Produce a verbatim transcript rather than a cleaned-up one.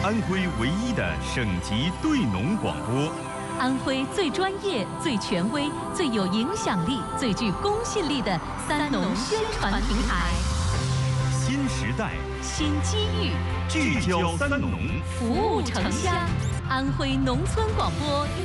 安徽唯一的省级对农广播， 安徽最专业、最权威、最有影响力、最具公信力的三农宣传平台。 新时代， 新机遇， 聚焦三农， 服务城乡。安徽农村广播